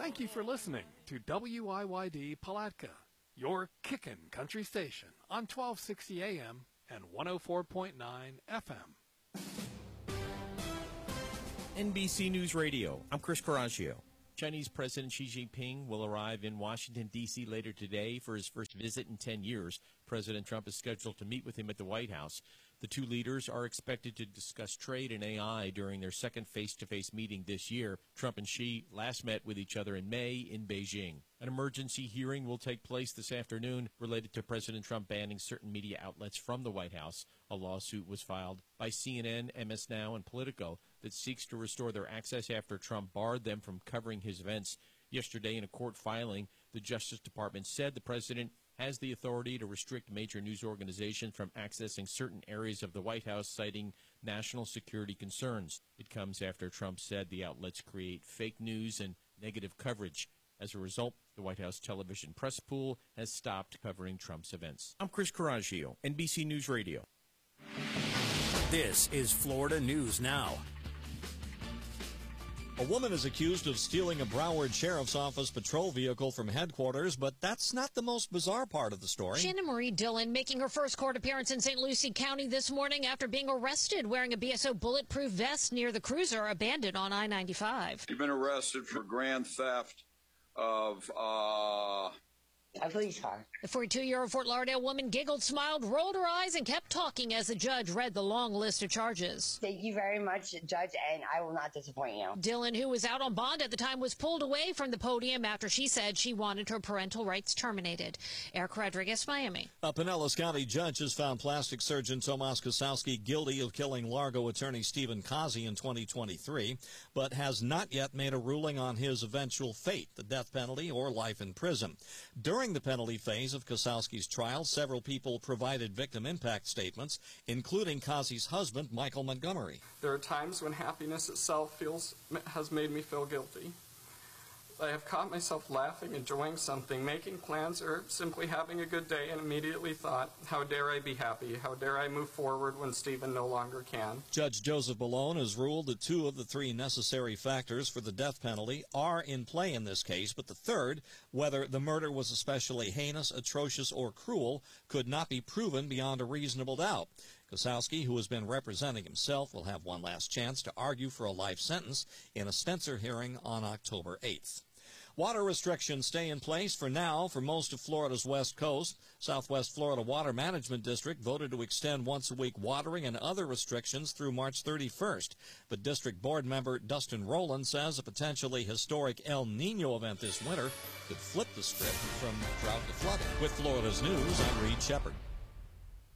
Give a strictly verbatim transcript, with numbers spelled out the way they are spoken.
Thank you for listening to W I Y D Palatka, your kickin' country station on twelve sixty A M and one oh four point nine F M. N B C News Radio, I'm Chris Coraggio. Chinese President Xi Jinping will arrive in Washington, D C later today for his first visit in ten years. President Trump is scheduled to meet with him at the White House. The two leaders are expected to discuss trade and A I during their second face-to-face meeting this year. Trump and Xi last met with each other in May in Beijing. An emergency hearing will take place this afternoon related to President Trump banning certain media outlets from the White House. A lawsuit was filed by C N N, M S Now, and Politico that seeks to restore their access after Trump barred them from covering his events. Yesterday, in a court filing, the Justice Department said the president has the authority to restrict major news organizations from accessing certain areas of the White House, citing national security concerns. It comes after Trump said the outlets create fake news and negative coverage. As a result, the White House television press pool has stopped covering Trump's events. I'm Chris Coraggio, N B C News Radio. This is Florida News Now. A woman is accused of stealing a Broward Sheriff's Office patrol vehicle from headquarters, but that's not the most bizarre part of the story. Shannon Marie Dillon making her first court appearance in Saint Lucie County this morning after being arrested wearing a B S O bulletproof vest near the cruiser abandoned on I ninety-five. You've been arrested for grand theft of uh a police car. The forty-two-year-old Fort Lauderdale woman giggled, smiled, rolled her eyes, and kept talking as the judge read the long list of charges. Thank you very much, Judge, and I will not disappoint you. Dillon, who was out on bond at the time, was pulled away from the podium after she said she wanted her parental rights terminated. Eric Rodriguez, Miami. A Pinellas County judge has found plastic surgeon Tomas Kosowski guilty of killing Largo attorney Stephen Kazi in twenty twenty-three, but has not yet made a ruling on his eventual fate, the death penalty or life in prison. During During the penalty phase of Kosowski's trial, several people provided victim impact statements, including Kazi's husband, Michael Montgomery. There are times when happiness itself feels has made me feel guilty. I have caught myself laughing, enjoying something, making plans, or simply having a good day and immediately thought, how dare I be happy? How dare I move forward when Stephen no longer can? Judge Joseph Malone has ruled that two of the three necessary factors for the death penalty are in play in this case, but the third, whether the murder was especially heinous, atrocious, or cruel, could not be proven beyond a reasonable doubt. Kosowski, who has been representing himself, will have one last chance to argue for a life sentence in a Stencer hearing on October eighth. Water restrictions stay in place for now for most of Florida's west coast. Southwest Florida Water Management District voted to extend once-a-week watering and other restrictions through March thirty-first. But District Board member Dustin Rowland says a potentially historic El Nino event this winter could flip the script from drought to flooding. With Florida's news, I'm Reed Shepard.